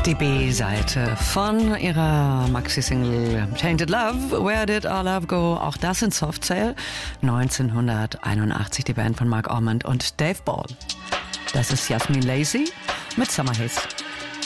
Die B-Seite von ihrer Maxi-Single Tainted Love, Where Did Our Love Go? Auch das in Soft Cell. 1981 die Band von Mark Ormond und Dave Ball. Das ist Jasmine Lacey mit Summer Haze.